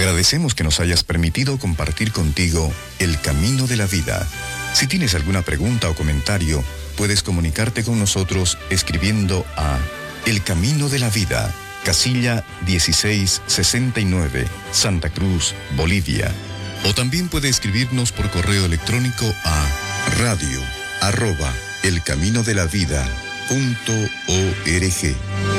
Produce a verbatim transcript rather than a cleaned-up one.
Agradecemos que nos hayas permitido compartir contigo el camino de la vida. Si tienes alguna pregunta o comentario, puedes comunicarte con nosotros escribiendo a El Camino de la Vida, casilla dieciséis sesenta y nueve, Santa Cruz, Bolivia. O también puede escribirnos por correo electrónico a radio arroba elcaminodelavida punto org.